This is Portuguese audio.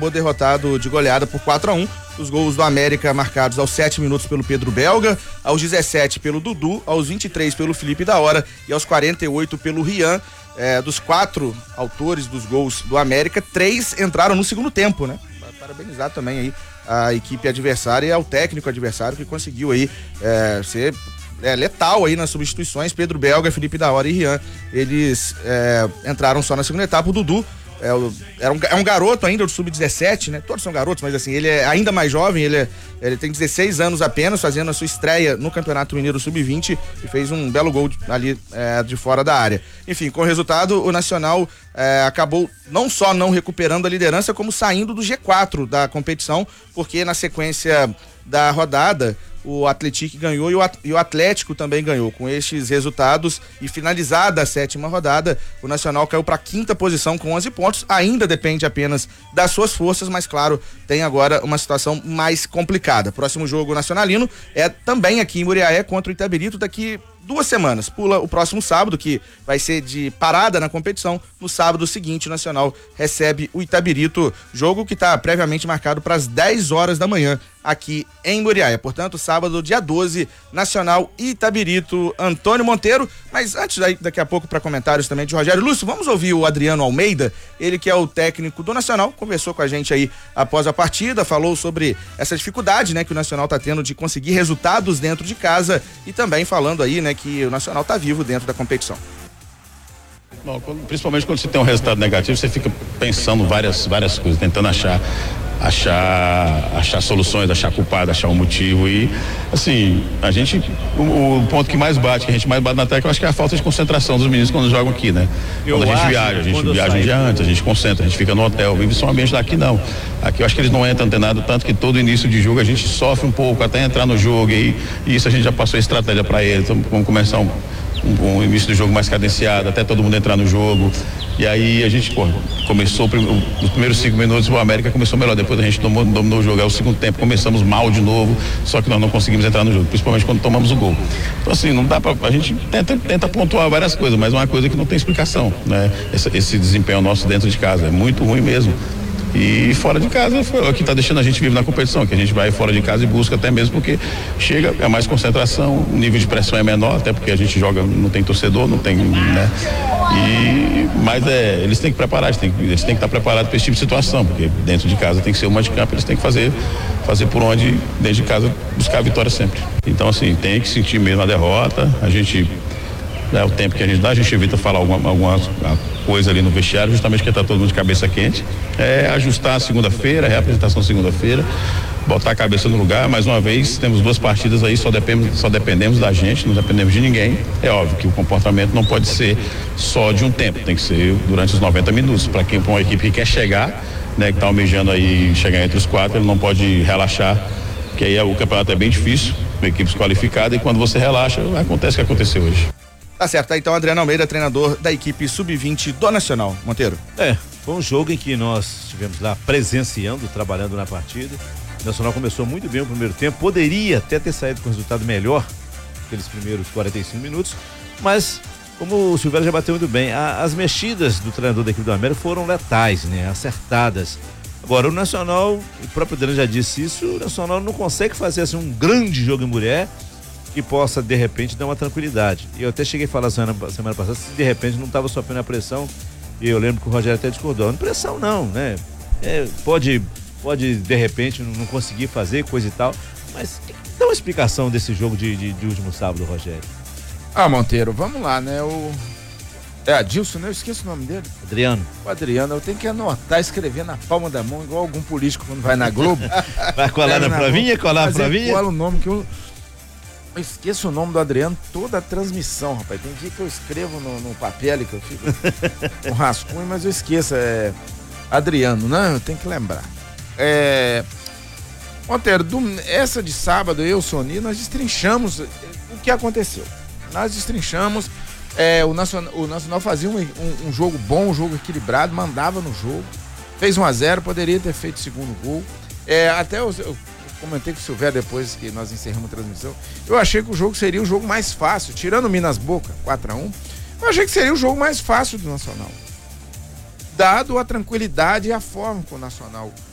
acabou derrotado de goleada por 4-1. Os gols do América marcados aos 7 minutos pelo Pedro Belga, aos 17 pelo Dudu, aos 23 pelo Felipe da Hora e aos 48 pelo Rian. Dos 4 autores dos gols do América, 3 entraram no segundo tempo, né? Parabenizar também aí a equipe adversária e ao técnico adversário que conseguiu aí ser letal aí nas substituições. Pedro Belga, Felipe da Hora e Rian, eles entraram só na segunda etapa. O Dudu é um garoto ainda do sub-17, né? Todos são garotos, mas assim, ele é ainda mais jovem, ele tem 16 anos apenas, fazendo a sua estreia no Campeonato Mineiro Sub-20 e fez um belo gol ali de fora da área. Enfim, com o resultado, o Nacional acabou não só não recuperando a liderança, como saindo do G4 da competição, porque na sequência da rodada o Atlético ganhou e o Atlético também ganhou. Com estes resultados e finalizada a 7ª rodada, o Nacional caiu para a 5ª posição com 11 pontos. Ainda depende apenas das suas forças, mas claro, tem agora uma situação mais complicada. Próximo jogo nacionalino é também aqui em Muriaé contra o Itabirito daqui 2 semanas. Pula o próximo sábado, que vai ser de parada na competição. No sábado seguinte, o Nacional recebe o Itabirito, jogo que está previamente marcado para as 10 horas da manhã aqui em Muriaé. Portanto, sábado, dia 12, Nacional e Itabirito. Antônio Monteiro, mas antes daqui a pouco para comentários também de Rogério Lúcio, vamos ouvir o Adriano Almeida, ele que é o técnico do Nacional, conversou com a gente aí após a partida, falou sobre essa dificuldade, né, que o Nacional está tendo de conseguir resultados dentro de casa e também falando aí, né, que o Nacional está vivo dentro da competição. Bom, principalmente quando você tem um resultado negativo, você fica pensando várias coisas, tentando achar soluções, achar culpado, achar um motivo e, assim, o ponto que mais bate, que a gente mais bate na tecla, eu acho que é a falta de concentração dos meninos quando jogam aqui, né? Quando a gente viaja um dia antes, a gente concentra, a gente fica no hotel, vive só um ambiente daqui não. Aqui eu acho que eles não entram nada, tanto que todo início de jogo a gente sofre um pouco até entrar no jogo e isso a gente já passou a estratégia para eles, então vamos começar um início do jogo mais cadenciado, até todo mundo entrar no jogo. E aí a gente, começou os primeiros 5 minutos, o América começou melhor, depois a gente dominou o jogo. Aí o segundo tempo começamos mal de novo, só que nós não conseguimos entrar no jogo, principalmente quando tomamos o gol. Então assim, não dá a gente tenta pontuar várias coisas, mas é uma coisa que não tem explicação, né? Esse desempenho nosso dentro de casa é muito ruim mesmo. E fora de casa foi o que está deixando a gente vivo na competição, que a gente vai fora de casa e busca até mesmo porque é mais concentração, o nível de pressão é menor, até porque a gente joga, não tem torcedor, não tem, né? Mas eles têm que preparar, eles têm que estar preparados para esse tipo de situação, porque dentro de casa tem que ser uma de campo, eles têm que fazer por onde, dentro de casa, buscar a vitória sempre. Então assim, tem que sentir mesmo a derrota, a gente, o tempo que a gente dá, a gente evita falar alguma coisa ali no vestiário, justamente porque está todo mundo de cabeça quente, ajustar a segunda-feira, a reapresentação segunda-feira, botar a cabeça no lugar. Mais uma vez, temos 2 partidas aí, só dependemos da gente, não dependemos de ninguém. É óbvio que o comportamento não pode ser só de um tempo, tem que ser durante os 90 minutos, para uma equipe que quer chegar, né, que está almejando aí chegar entre os 4, ele não pode relaxar, porque aí o campeonato é bem difícil, uma equipe qualificada, e quando você relaxa, acontece o que aconteceu hoje. Tá certo, tá então Adriano Almeida, treinador da equipe Sub-20 do Nacional. Monteiro. Foi um jogo em que nós estivemos lá presenciando, trabalhando na partida. O Nacional começou muito bem o primeiro tempo, poderia até ter saído com resultado melhor aqueles primeiros 45 minutos, mas como o Silvério já bateu muito bem, as mexidas do treinador da equipe do América foram letais, né? Acertadas. Agora o Nacional, o próprio Adriano já disse isso, o Nacional não consegue fazer assim um grande jogo em Murié que possa, de repente, dar uma tranquilidade. E eu até cheguei a falar semana passada, se de repente não estava sofrendo a pressão, e eu lembro que o Rogério até discordou. Não pressão não, né? Pode, de repente, não conseguir fazer, coisa e tal, mas dá uma explicação desse jogo de último sábado, Rogério. Monteiro, vamos lá, né? Adilson, né? Eu esqueço o nome dele. Adriano. O Adriano, eu tenho que anotar, escrever na palma da mão, igual algum político quando vai na Globo. Vai colar na provinha? Colar na provinha? Cola o nome que eu esqueço o nome do Adriano toda a transmissão, rapaz. Tem dia que eu escrevo no papel que eu fico um rascunho, mas eu esqueço. Adriano, né? Eu tenho que lembrar. Monteiro, essa de sábado, eu, Sony, nós destrinchamos o que aconteceu. Nós destrinchamos. O Nacional fazia um jogo bom, um jogo equilibrado, mandava no jogo. Fez 1-0, poderia ter feito o segundo gol. Até eu comentei com o Silvério depois que nós encerramos a transmissão. Eu achei que o jogo seria o jogo mais fácil, tirando o Minas Boca, 4-1. Eu achei que seria o jogo mais fácil do Nacional. Dado a tranquilidade e a forma que o Nacional